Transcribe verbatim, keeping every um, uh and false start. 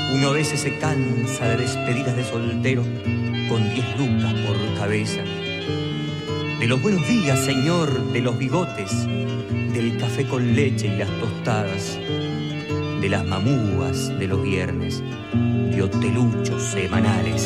Uno a veces se cansa de despedidas de soltero con diez lucas por cabeza. De los buenos días, señor, de los bigotes, del café con leche y las tostadas, de las mamúas de los viernes, de hoteluchos semanales.